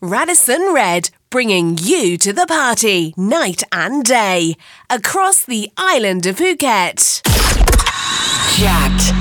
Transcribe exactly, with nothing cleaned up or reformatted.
Radisson Red, bringing you to the party night and day across the island of Phuket. Jacked.